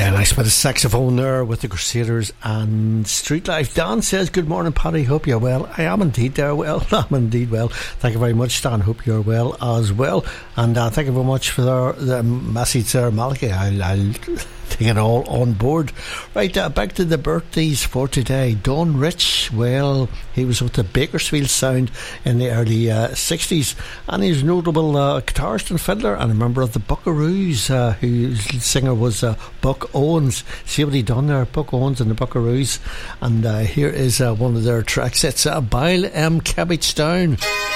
Yeah, nice bit of saxophone there with the Crusaders and Street Life. Dan says, good morning, Paddy, hope you're well. I am indeed well. I'm indeed well. Thank you very much, Dan. Hope you're well as well. And thank you very much for the message there, Malachy. I'll take it all on board. Right, back to the birthdays for today. Don Rich, well, he was with the Bakersfield Sound in the early 60s, and he's a notable guitarist and fiddler and a member of the Buckaroos, whose singer was Buck Owens. See what he done there, Buck Owens and the Buckaroos. And here is one of their tracks. It's Bile Cabbage Down.